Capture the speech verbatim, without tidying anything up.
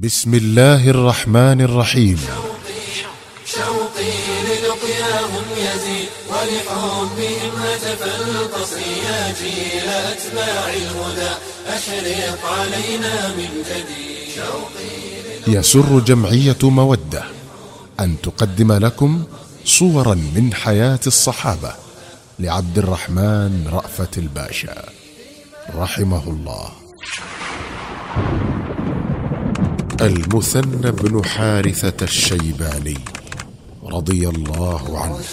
بسم الله الرحمن الرحيم. شوقي للقياهم يزيد ولحبهم هتف القصر يا جيل أتباع الهدى أشرق علينا من جديد. يسر جمعية مودة أن تقدم لكم صورا من حياة الصحابة لعبد الرحمن رأفت الباشا رحمه الله. المثنى بن حارثة الشيباني رضي الله عنه